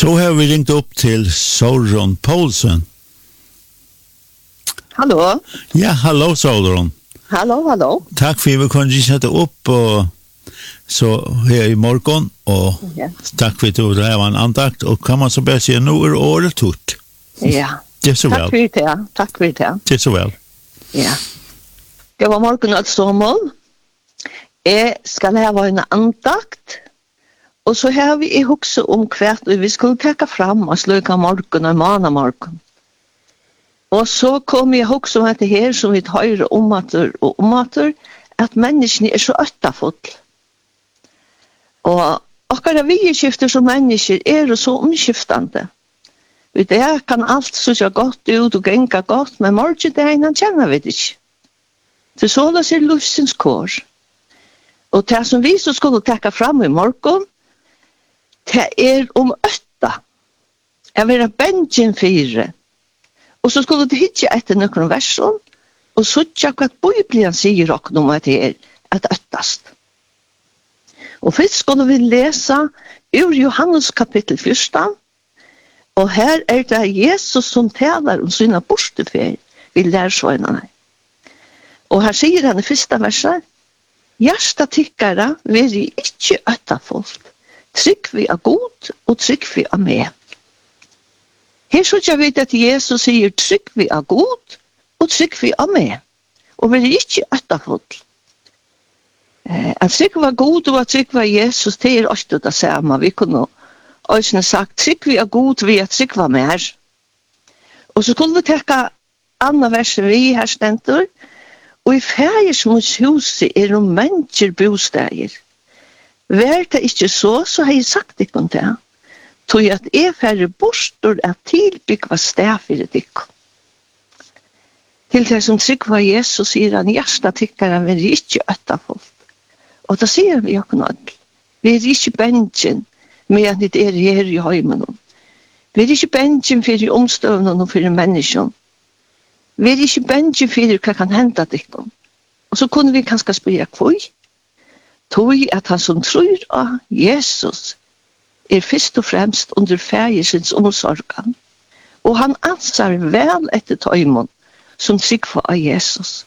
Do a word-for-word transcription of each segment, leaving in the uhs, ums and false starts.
Så har vi ringt upp till Solron Poulsen. Hallå? Ja, hallå Solron. Hallå, hallå. Tack för att vi kunde sätta upp och så här i morgon och ja. Tack för att du drev en andakt och kan man så bara säga nu är året tort. Ja. Det är så tack väl. För det. Tack för det. Det är så väl. Ja. Det var morgon att stå mål. Jag ska ha en andakt. Och så har vi också om kvart och vi skulle täcka fram och sluka morgon och mana morgon. Och så kom jag också med det här som vi tar om att och om att att människan är så öttafull. Och akkurat vi skifter som människor är så omskiftande. Det kan allt så så gott ut och gänga gott, men morgon det ena känner vi det inte. Det så det ser lustens kår. Och det som vi så skulle täcka fram i morgon, det är om ötta. Jag vill ha bänken fyra. Och så skulle det hitta efter några verser. Och så tjocka att Bibeln säger också om att det är att öttast. Och först skulle vi läsa ur Johannes kapitel fjorton. Och här är det Jesus som talar om sina borstefär vid lärsvänarna. Och här säger han i första versen: Hjärsta tyckare vill ju inte öttafullt. Trygg vi är god och trygg vi är med. Här så jag vet att Jesus säger trygg vi är god och trygg vi är med. Och vill inte öttafullt. Eh, att trygg var god och att trygg var Jesus, det är också det samma. Vi kunde också sagt trygg vi är god, vi är trygg var med. Och så skulle vi täcka andra versen vi här ständer. Og i fægersmons huset er det mennesker bostäder. Vær det ikke så, så har jeg sagt det om det. Tog at jeg færre bostor at tilbygge stær for det. Til det som trygg var Jesus, sier han, hjärsta tykkere vil ikke øttafullt. Og da sier vi jo ikke vi er ikke bensjen med at det er her i heimen. Vi er ikke bensjen for i omstøvnen og for menneskene. Vi er ikke bensjen for hva kan hende det. Og så kunne vi kanskje spørre hvor. Tog at han som tror av Jesus er først og fremst under fægersens omsorgen. Og han ansvar vel etter tøymon som trygg av Jesus.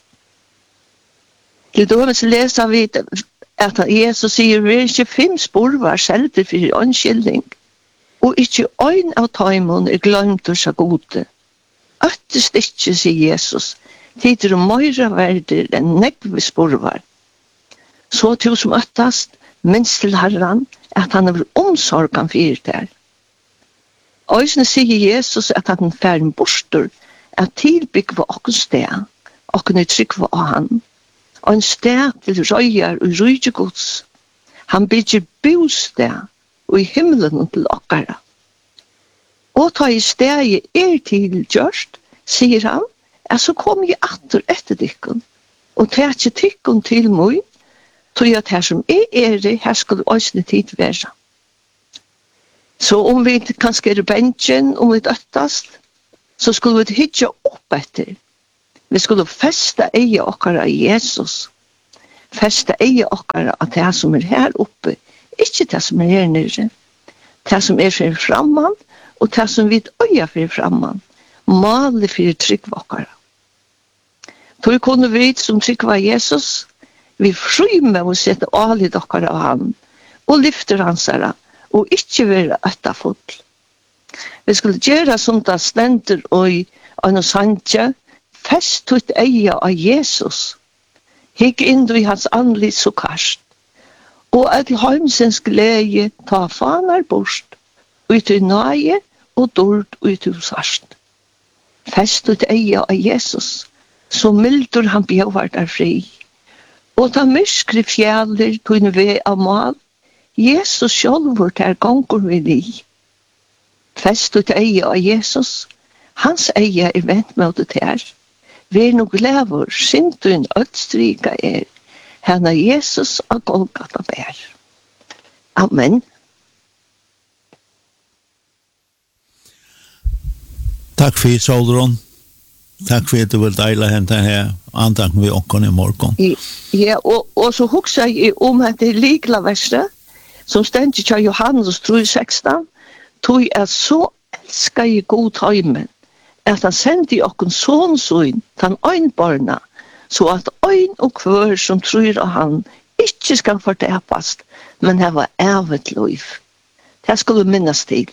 Til dømes leser vi at Jesus sier vi er ikke fem sporvar selter for åndskilding, og ikke øyn av tøymon er glemt og så gode. Øttest ikke, sier Jesus, tider og møyre verder enn negve sporvar. Så til som øttast, minst til Herren, at han er omsorgen for det. Øysene sier Jesus at han er en bostor, at tilbygg var åkken sted, åkken er trygg var han, og en sted til røyer og rydgjegods. Han bygger bosted, og i himmelen og til åkkere. Og ta i stedet er til gjørst, sier han, at så kom jeg atter etter dykken, og tar ikke dykken til meg, tog jeg at her som er er, her skal også tid være. Så om vi kanskje er bensjen, om vi døttast, så skulle vi hitje opp etter. Vi skulle feste eie okkara i Jesus. Feste eie okkara at det som er her oppe, ikke det som er her nere. Det som er for framman, og det som vi øyer for framman. Male for trygg okkara. Tog kunne vi som trygg var Jesus, vi frymer og setter alit okkara av han, og lyfter hans herra, og ikke være øttafull. Vi skulle gjøre som det stender og i en sandje, fest ut eie av Jesus, hikk inn i hans anlitt så karst, og at heimsens glede ta faner bort, ut i nøye og dård ut i sarst. Fest ut eie av Jesus, så mildur han bjøver der fri, og ta myskri fjallir kunne vi av mal, Jesus sjálfur der gongur vi li. Fest ut eie av Jesus, hans eie er vent med det her. Vi er nok lever, sintun ødstrika er, henne Jesus av Golgata bær. Amen. Takk for Solron. Takk for at du vil deile henne her. Antak vi åkken i morgen. Ja, og, og så husker jeg om at det likla verset, som stendt til Johannes tre seksten, tog er så elskar i god heimen, at han sendte okken sånn sånn, den øynbarna, så at øyn og kvør som tror av han ikke skal fortepast, men det var evet liv. Det skulle minnes til.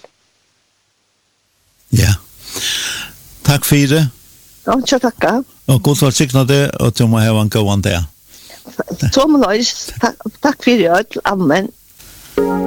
Ja. Takk for det. Ja, ikke takk. Og godt var sikna det, og du må ha en god dag. Tom Lois, takk for det. Amen.